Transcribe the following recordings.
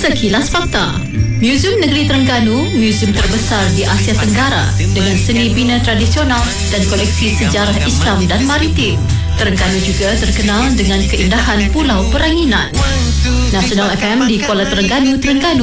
Sekilas Fakta. Muzium Negeri Terengganu, muzium terbesar di Asia Tenggara dengan seni bina tradisional dan koleksi sejarah Islam dan maritim. Terengganu juga terkenal dengan keindahan Pulau Peranginan. Nasional FM di Kuala Terengganu,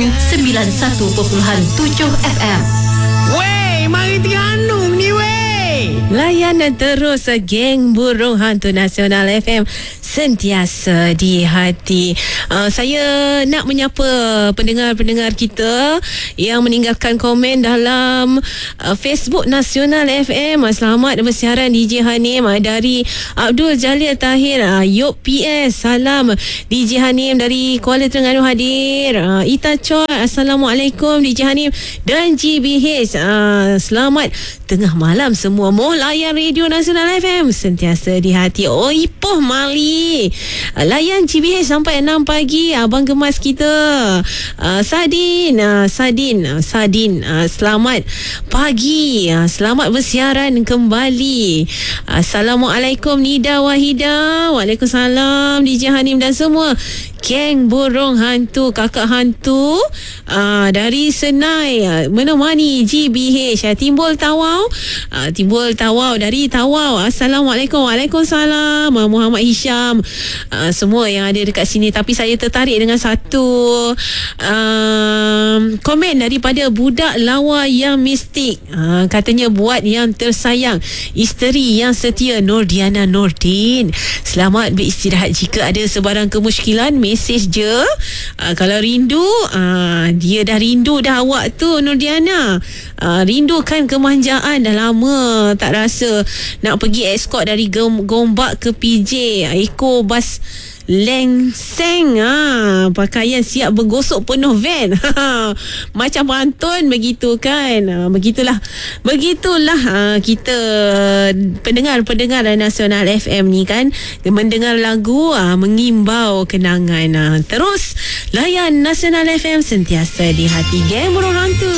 91.7 FM. Wey, mari Terengganu ni wey. Layanan terus geng burung hantu Nasional FM sentiasa di hati. Saya nak menyapa pendengar-pendengar kita yang meninggalkan komen dalam Facebook Nasional FM. Selamat bersiaran DJ Hanim dari Abdul Jalil Tahir. Yop PS, salam DJ Hanim dari Kuala Terengganu hadir. Ita Choi, Assalamualaikum DJ Hanim dan GBH. Selamat tengah malam semua. Mau layan Radio Nasional FM sentiasa di hati. Oh, Ipoh Mali, layan GBH sampai 6 pagi. Abang gemas kita Sadin, selamat pagi, selamat bersiaran kembali. Assalamualaikum Nida Wahida. Waalaikumsalam DJ Hanim dan semua geng burung hantu, kakak hantu dari Senai menemani GBH. Timbul Tawau dari Tawau. Assalamualaikum. Waalaikumsalam Muhammad Hisham, semua yang ada dekat sini. Tapi saya tertarik dengan satu komen daripada budak lawa yang mistik. Katanya buat yang tersayang, isteri yang setia Nordiana Nordin. Selamat beristirahat. Jika ada sebarang kemusykilan, mesej je. Kalau rindu, dia dah rindu dah awak tu Nordiana. Rindukan kemanjaan. Dah lama tak rasa nak pergi escort dari Gombak ke PJ. Eko bas lengseng, pakaian siap bergosok penuh van. Macam pantun begitu kan. Begitulah kita pendengar Nasional FM ni kan, mendengar lagu mengimbau kenangan. Terus layan Nasional FM sentiasa di hati geng burung hantu.